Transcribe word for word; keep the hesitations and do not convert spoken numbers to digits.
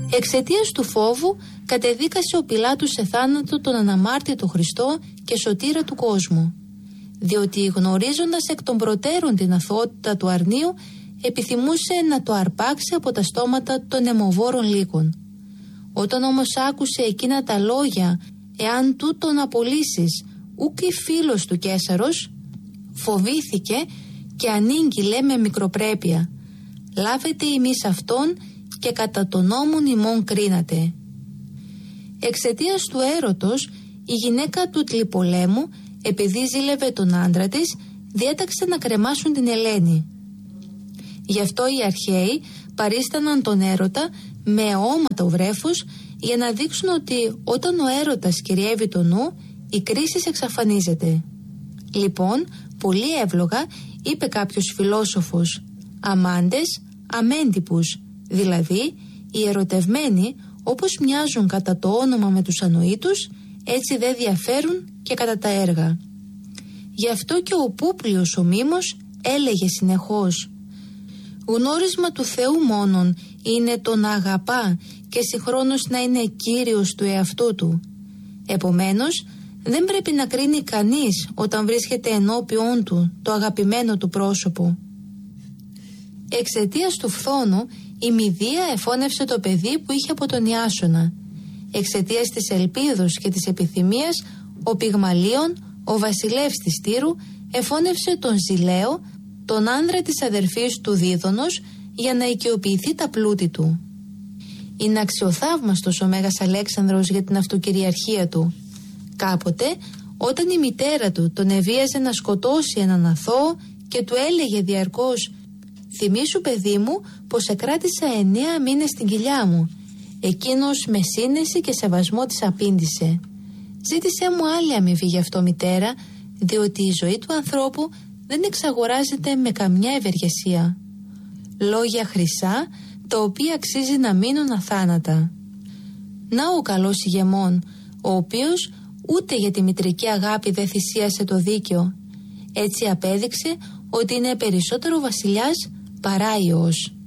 Εξαιτίας του φόβου κατεδίκασε ο Πιλάτος σε θάνατο τον αναμάρτητο Χριστό και σωτήρα του κόσμου, διότι γνωρίζοντας εκ των προτέρων την αθωότητα του αρνίου, επιθυμούσε να το αρπάξει από τα στόματα των αιμοβόρων λύκων. Όταν όμως άκουσε εκείνα τα λόγια, εάν τούτον απολύσεις ούκ η φίλος του Καίσαρος, φοβήθηκε και ανήγγειλε με μικροπρέπεια: «Λάβετε ημείς αυτόν και κατά τον νόμον ημών κρίνατε». Εξαιτίας του έρωτος, η γυναίκα του Τλιπολέμου, επειδή ζήλευε τον άντρα της, διέταξε να κρεμάσουν την Ελένη. Γι' αυτό οι αρχαίοι παρίσταναν τον έρωτα με αιώματα ο βρέφος, για να δείξουν ότι όταν ο έρωτας κυριεύει το νου, η κρίση εξαφανίζεται. Λοιπόν, πολύ εύλογα είπε κάποιος φιλόσοφος: αμάντες, αμέντυπους, δηλαδή οι ερωτευμένοι, όπως μοιάζουν κατά το όνομα με τους ανοήτους, έτσι δεν διαφέρουν και κατά τα έργα. Γι' αυτό και ο Πούπλιος ο Μήμος έλεγε συνεχώς: γνώρισμα του Θεού μόνον είναι το να αγαπά και συγχρόνως να είναι κύριος του εαυτού του. Επομένως, δεν πρέπει να κρίνει κανείς όταν βρίσκεται ενώπιον του το αγαπημένο του πρόσωπο. Εξαιτίας του φθόνου, η Μηδία εφώνευσε το παιδί που είχε από τον Ιάσονα. Εξαιτίας της ελπίδος και της επιθυμίας, ο Πυγμαλίων, ο βασιλεύς της Τύρου, εφώνευσε τον Ζηλαίο, τον άνδρα της αδερφής του Δίδωνος, για να οικειοποιηθεί τα πλούτη του. Είναι αξιοθαύμαστος ο Μέγας Αλέξανδρος για την αυτοκυριαρχία του. Κάποτε, όταν η μητέρα του τον εβίαζε να σκοτώσει έναν αθώο και του έλεγε διαρκώς: «Θυμήσου, παιδί μου, πως σε κράτησα εννέα μήνες στην κοιλιά μου», εκείνος με σύνεση και σεβασμό της απήντησε: «Ζήτησέ μου άλλη αμοιβή γι' αυτό, μητέρα, διότι η ζωή του ανθρώπου δεν εξαγοράζεται με καμιά ευεργεσία». Λόγια χρυσά, τα οποία αξίζει να μείνουν αθάνατα. Να ο καλός ηγεμόν, ο οποίος ούτε για τη μητρική αγάπη δεν θυσίασε το δίκαιο. Έτσι απέδειξε ότι είναι περισσότερο βασιλιάς παρά Υιός.